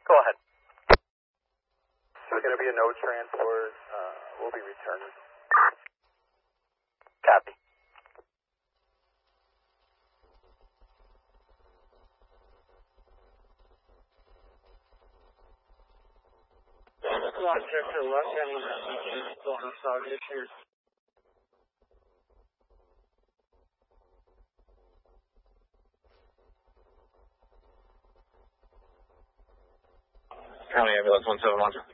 Go ahead. There's going to be a no transport. We'll be returning. Copy. Rochester West End, going south here. County Ambulance 171.